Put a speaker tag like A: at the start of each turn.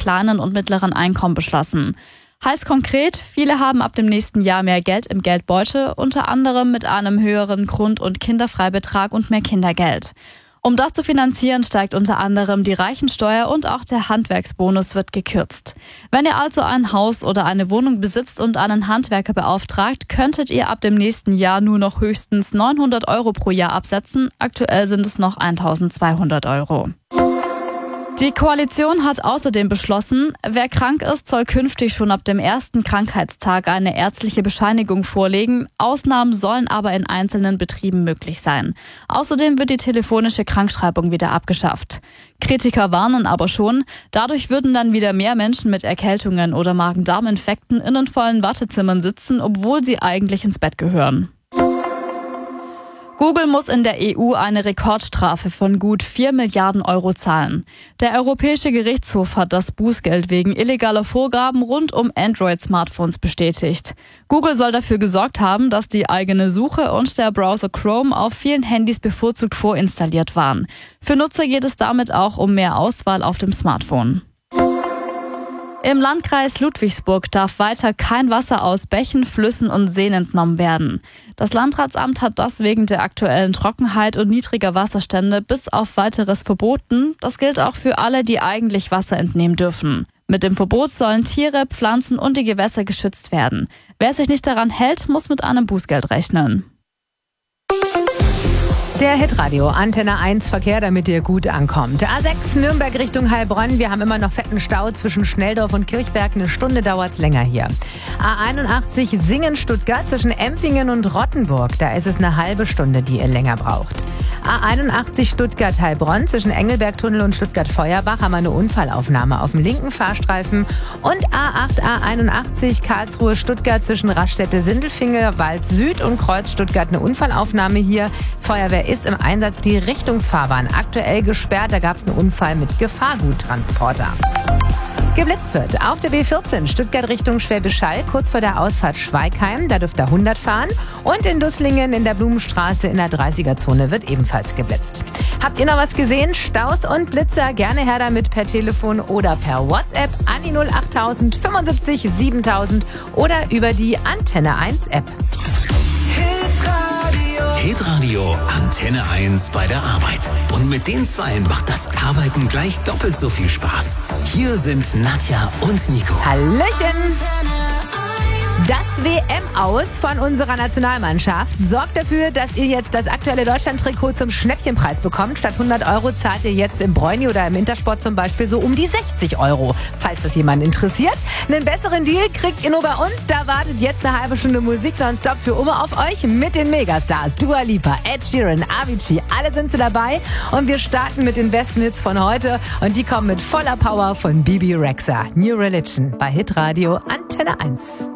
A: kleinen und mittleren Einkommen beschlossen. Heißt konkret, viele haben ab dem nächsten Jahr mehr Geld im Geldbeutel, unter anderem mit einem höheren Grund- und Kinderfreibetrag und mehr Kindergeld. Um das zu finanzieren, steigt unter anderem die Reichensteuer und auch der Handwerksbonus wird gekürzt. Wenn ihr also ein Haus oder eine Wohnung besitzt und einen Handwerker beauftragt, könntet ihr ab dem nächsten Jahr nur noch höchstens 900 € pro Jahr absetzen. Aktuell sind es noch 1.200 €. Die Koalition hat außerdem beschlossen, wer krank ist, soll künftig schon ab dem ersten Krankheitstag eine ärztliche Bescheinigung vorlegen. Ausnahmen sollen aber in einzelnen Betrieben möglich sein. Außerdem wird die telefonische Krankschreibung wieder abgeschafft. Kritiker warnen aber schon, dadurch würden dann wieder mehr Menschen mit Erkältungen oder Magen-Darm-Infekten in den vollen Wartezimmern sitzen, obwohl sie eigentlich ins Bett gehören. Google muss in der EU eine Rekordstrafe von gut 4 Milliarden € zahlen. Der Europäische Gerichtshof hat das Bußgeld wegen illegaler Vorgaben rund um Android-Smartphones bestätigt. Google soll dafür gesorgt haben, dass die eigene Suche und der Browser Chrome auf vielen Handys bevorzugt vorinstalliert waren. Für Nutzer geht es damit auch um mehr Auswahl auf dem Smartphone. Im Landkreis Ludwigsburg darf weiter kein Wasser aus Bächen, Flüssen und Seen entnommen werden. Das Landratsamt hat das wegen der aktuellen Trockenheit und niedriger Wasserstände bis auf Weiteres verboten. Das gilt auch für alle, die eigentlich Wasser entnehmen dürfen. Mit dem Verbot sollen Tiere, Pflanzen und die Gewässer geschützt werden. Wer sich nicht daran hält, muss mit einem Bußgeld rechnen.
B: Der Hitradio Antenne 1 Verkehr, damit ihr gut ankommt. A6 Nürnberg Richtung Heilbronn. Wir haben immer noch fetten Stau zwischen Schnelldorf und Kirchberg. Eine Stunde dauert's länger hier. A81 Singen-Stuttgart zwischen Empfingen und Rottenburg. Da ist es eine halbe Stunde, die ihr länger braucht. A81 Stuttgart-Heilbronn zwischen Engelbergtunnel und Stuttgart-Feuerbach haben wir eine Unfallaufnahme auf dem linken Fahrstreifen. Und A8, A81 Karlsruhe-Stuttgart zwischen Raststätte-Sindelfingen, Wald Süd und Kreuz Stuttgart eine Unfallaufnahme hier. Feuerwehr ist im Einsatz, die Richtungsfahrbahn aktuell gesperrt. Da gab es einen Unfall mit Gefahrguttransporter. Geblitzt wird auf der B14 Stuttgart Richtung Schwäbisch Hall, kurz vor der Ausfahrt Schweigheim. Da dürft ihr 100 fahren. Und in Dusslingen in der Blumenstraße in der 30er-Zone wird ebenfalls geblitzt. Habt ihr noch was gesehen? Staus und Blitzer? Gerne her damit per Telefon oder per WhatsApp an die 08000 75 7000 oder über die Antenne 1 App.
C: Hitradio Antenne 1 bei der Arbeit. Und mit den Zweien macht das Arbeiten gleich doppelt so viel Spaß. Hier sind Nadja und Nico.
B: Hallöchen! Das WM-Aus von unserer Nationalmannschaft sorgt dafür, dass ihr jetzt das aktuelle Deutschland-Trikot zum Schnäppchenpreis bekommt. Statt 100 € zahlt ihr jetzt im Bräuni oder im Intersport zum Beispiel so um die 60 €, falls das jemanden interessiert. Einen besseren Deal kriegt ihr nur bei uns. Da wartet jetzt eine halbe Stunde Musik nonstop für immer auf euch mit den Megastars. Dua Lipa, Ed Sheeran, Avicii, alle sind sie dabei. Und wir starten mit den besten Hits von heute. Und die kommen mit voller Power von Bibi Rexha. New Religion bei Hitradio Antenne 1.